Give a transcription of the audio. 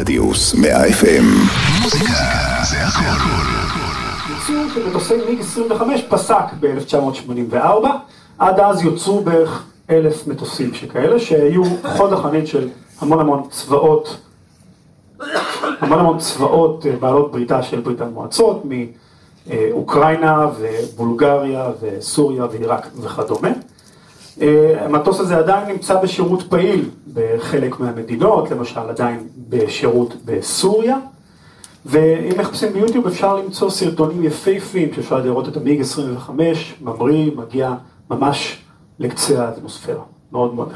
רדיוס 100 FM. מוזיקה זה הכל. ייצור של מטוסי מיג 25 פסק ב-1984, עד אז יוצרו בערך 1,000 מטוסים שכאלה, שהיו חוד החנית של המון צבאות בעלות בריתה של ברית המועצות, מאוקראינה ובולגריה וסוריה ועיראק וכדומה. המטוס הזה עדיין נמצא בשירות פעיל בחלק מהמדינות, למשל עדיין בשירות בסוריה, ואם מחפשים ביוטיוב אפשר למצוא סרטונים יפהפיים שאפשר לראות את המיג 25, ממריא, מגיע ממש לקצה האטמוספירה, מאוד מאוד נחמד.